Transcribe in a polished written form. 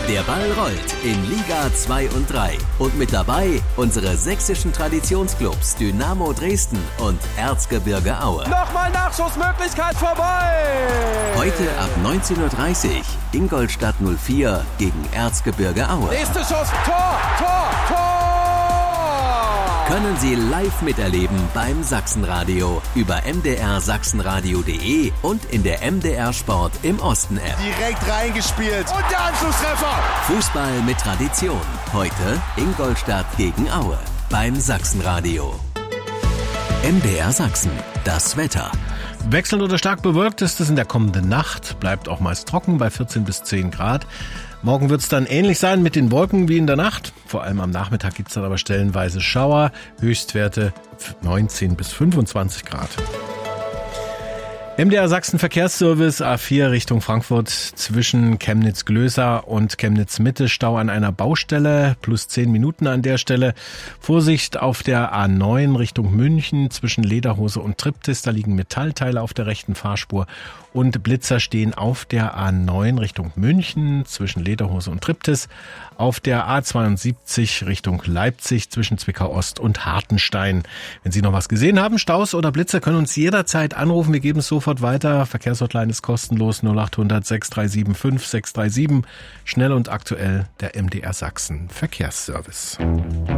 Der Ball rollt in Liga 2 und 3. Und mit dabei unsere sächsischen Traditionsclubs Dynamo Dresden und Erzgebirge Aue. Nochmal Nachschussmöglichkeit vorbei! Heute ab 19:30 Uhr Ingolstadt 04 gegen Erzgebirge Aue. Nächste Schuss, Tor! Können Sie live miterleben beim Sachsenradio über mdrsachsenradio.de und in der MDR Sport im Osten App. Direkt reingespielt und der Anschlusstreffer. Fußball mit Tradition. Heute Ingolstadt gegen Aue beim Sachsenradio. MDR Sachsen, das Wetter. Wechselnd oder stark bewölkt ist es in der kommenden Nacht, bleibt auch meist trocken bei 14 bis 10 Grad. Morgen wird es dann ähnlich sein mit den Wolken wie in der Nacht. Vor allem am Nachmittag gibt es dann aber stellenweise Schauer, Höchstwerte 19 bis 25 Grad. MDR Sachsen Verkehrsservice A4 Richtung Frankfurt zwischen Chemnitz-Glösa und Chemnitz-Mitte. Stau an einer Baustelle, plus 10 Minuten an der Stelle. Vorsicht auf der A9 Richtung München zwischen Lederhose und Triptis. Da liegen Metallteile auf der rechten Fahrspur. Und Blitzer stehen auf der A9 Richtung München zwischen Lederhose und Triptis. Auf der A72 Richtung Leipzig zwischen Zwickau-Ost und Hartenstein. Wenn Sie noch was gesehen haben, Staus oder Blitzer, können uns jederzeit anrufen. Wir geben es sofort weiter. Verkehrshotline ist kostenlos 0800 6375 637. Schnell und aktuell der MDR Sachsen Verkehrsservice.